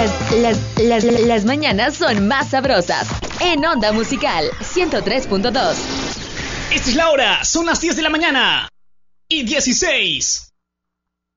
Las mañanas son más sabrosas. En Onda Musical 103.2. Esta es la hora, son las 10 de la mañana y 16.